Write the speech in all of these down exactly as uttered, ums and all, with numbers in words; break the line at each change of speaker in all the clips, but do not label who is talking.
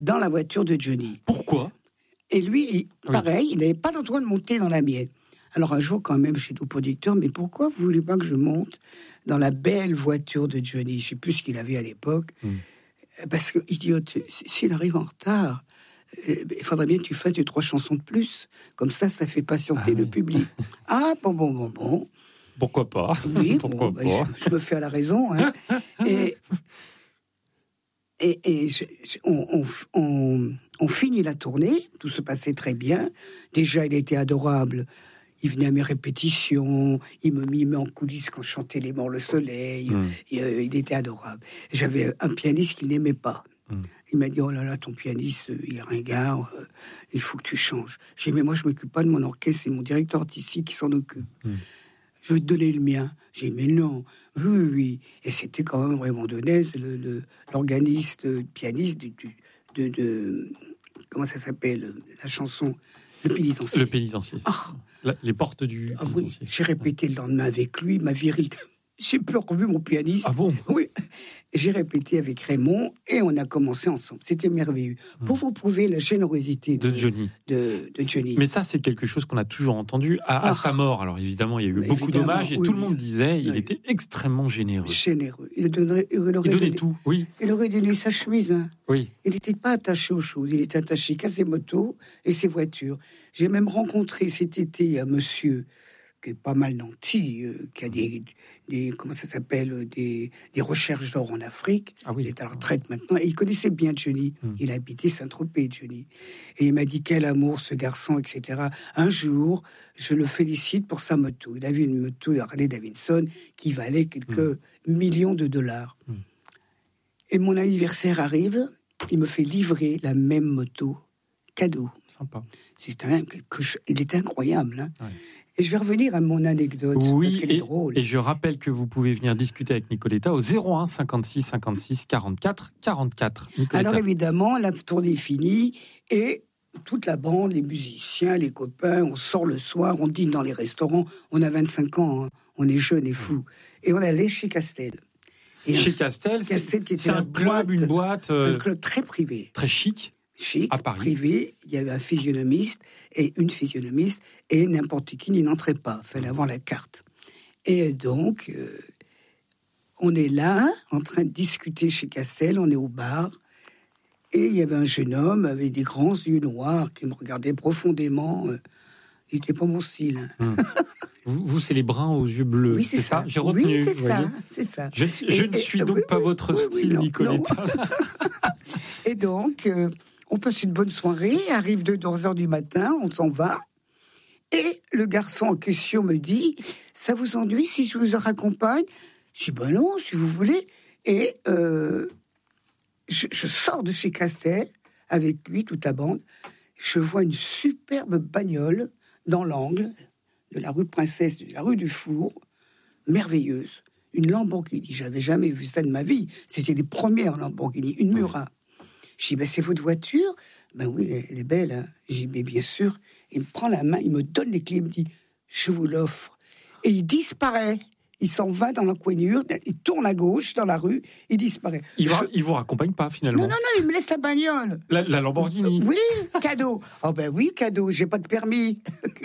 dans la voiture de Johnny.
Pourquoi ?
Et lui, il,
oui.
pareil, il n'avait pas le droit de monter dans la mienne. Alors un jour, quand même, chez tout producteur, mais pourquoi vous voulez pas que je monte dans la belle voiture de Johnny ? Je sais plus ce qu'il avait à l'époque. Mm. Parce que, idiote, s'il arrive en retard, il faudrait bien que tu fasses deux, trois chansons de plus. Comme ça, ça fait patienter ah, le oui. public. Ah, bon, bon, bon, bon.
Pourquoi pas ?
Oui,
Pourquoi
bon,
pas
bah, je, je me fais à la raison. Hein. Et, et, et je, je, on, on, on, on finit la tournée, tout se passait très bien. Déjà, il était adorable. Il venait à mes répétitions, il me mimait en coulisses quand je chantais Les Morts le Soleil. Mmh. Et, euh, il était adorable. J'avais un pianiste qu'il n'aimait pas. Mmh. Il m'a dit, oh là là, ton pianiste, il est ringard, euh, il faut que tu changes. J'ai dit, mais moi, je ne m'occupe pas de mon orchestre, c'est mon directeur artistique qui s'en occupe. Mmh. Je veux te donner le mien. J'ai dit, mais non, oui, oui, oui. Et c'était quand même Raymond Donez, le, le, l'organiste, le pianiste du, du, de, de... Comment ça s'appelle, la chanson Le Pénitencier.
Le Pénitencier. Oh. La, les portes du
ah oui, j'ai répété le lendemain avec lui, ma virilité. J'ai plus revu mon pianiste.
Ah bon ?
Oui. J'ai répété avec Raymond et on a commencé ensemble. C'était merveilleux. Mmh. Pour vous prouver la générosité de,
de, Johnny.
De, de Johnny.
Mais ça, c'est quelque chose qu'on a toujours entendu à, ah. à sa mort. Alors évidemment, il y a eu beaucoup d'hommages et oui, tout le monde disait oui. il était extrêmement généreux.
Généreux. Il, donnerait, il, aurait
il donnait
donné,
tout, oui.
Il aurait donné sa chemise. Hein.
Oui.
Il n'était pas attaché aux choses. Il était attaché qu'à ses motos et ses voitures. J'ai même rencontré cet été un monsieur qui est pas mal nanti, euh, qui a des, des comment ça s'appelle, des, des recherches d'or en Afrique.
Ah oui.
Il est à la retraite maintenant et il connaissait bien Johnny. Hum. Il a habité Saint-Tropez, Johnny. Et il m'a dit quel amour ce garçon, et cetera. Un jour, je le félicite pour sa moto. Il avait une moto Harley Davidson qui valait quelques hum. millions de dollars. Hum. Et mon anniversaire arrive, il me fait livrer la même moto, cadeau.
Sympa.
C'est un, quelque chose, il est incroyable, hein.
Ouais.
Et je vais revenir à mon anecdote,
oui,
parce qu'elle
et,
est drôle.
Et je rappelle que vous pouvez venir discuter avec Nicoletta au zéro un cinquante-six cinquante-six quarante-quatre quarante-quatre. Nicoletta.
Alors évidemment, la tournée est finie, et toute la bande, les musiciens, les copains, on sort le soir, on dîne dans les restaurants, on a vingt-cinq ans, hein, on est jeunes et fous. Et on allait chez Castel.
Et chez Castel,
Castel qui était
c'est un club,
boîte,
une boîte...
Euh, un club très privé.
Très chic.
Chic,
à Paris.
Privé, il y avait un physionomiste et une physionomiste, et n'importe qui n'y entrait pas, il fallait avoir la carte. Et donc, euh, on est là, en train de discuter chez Castel, on est au bar, et il y avait un jeune homme avec des grands yeux noirs qui me regardait profondément. Euh, il n'était pas mon style. Hein.
Hum. Vous, vous, c'est les bruns aux yeux bleus,
oui, c'est,
c'est ça,
ça.
J'ai retenu.
Oui, c'est
vous
ça,
voyez
c'est ça.
Je, je et, ne suis et, donc oui, pas oui, votre
oui,
style,
oui, non,
Nicoletta.
Non. Et donc, euh, on passe une bonne soirée, arrive deux heures du matin, on s'en va, et le garçon en question me dit « Ça vous ennuie si je vous raccompagne ?» Je dis « Ben non, si vous voulez. » Et euh, je, je sors de chez Castel, avec lui, toute la bande, je vois une superbe bagnole dans l'angle de la rue Princesse, de la rue du Four, merveilleuse. Une Lamborghini, j'avais jamais vu ça de ma vie. C'était les premières Lamborghini, une Murat. Je dis, ben, c'est votre voiture ? Ben oui, elle est belle. Hein. Je dis, mais bien sûr. Il me prend la main, il me donne les clés, il me dit, je vous l'offre. Et il disparaît. Il s'en va dans l'encoignure, il tourne à gauche dans la rue, il disparaît.
Il ne
je...
vous raccompagne pas, finalement ?
Non, non, non, il me laisse la bagnole.
La, la Lamborghini ?
Oui, cadeau. Oh ben oui, cadeau, j'ai pas de permis.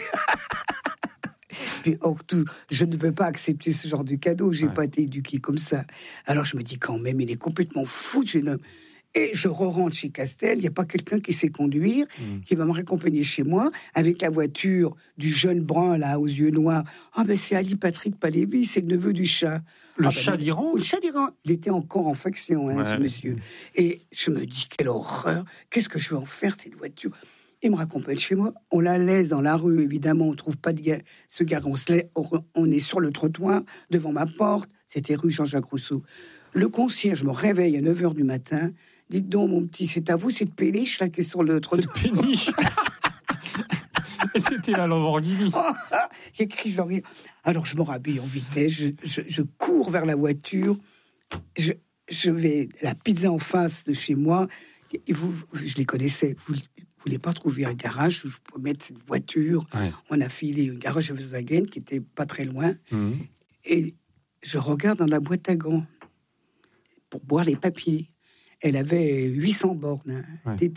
Puis, oh, tout, je ne peux pas accepter ce genre de cadeau, j'ai ouais. pas été éduqué comme ça. Alors je me dis quand même, il est complètement fou, jeune homme. Et je re-rentre chez Castel, il n'y a pas quelqu'un qui sait conduire, mmh. qui va me raccompagner chez moi, avec la voiture du jeune brun, là, aux yeux noirs. Ah ben c'est Ali Patrick Palévi, c'est le neveu du chat.
Le
ah,
chat
ben,
d'Iran ?
Le chat d'Iran. Il était encore en faction, hein,
ouais.
ce monsieur. Et je me dis, quelle horreur, qu'est-ce que je vais en faire, cette voiture ? Il me raccompagne chez moi, on la laisse dans la rue, évidemment, on ne trouve pas de ga- ce gars, on, se laisse, on est sur le trottoir, devant ma porte, c'était rue Jean-Jacques Rousseau. Le concierge me réveille à neuf heures du matin, dites donc, mon petit, c'est à vous cette péniche là qui est sur le trottoir.
Cette péniche. Et c'était la Lamborghini.
Il y a crise en rire. Alors je me rhabille en vitesse, je, je, je cours vers la voiture, je, je vais la pizza en face de chez moi, et vous, je les connaissais, vous ne voulez pas trouver un garage où je peux mettre cette voiture. Ouais. On a filé un garage à Volkswagen qui était pas très loin, mmh. et je regarde dans la boîte à gants pour boire les papiers. elle avait huit cents bornes. Hein.
Ouais.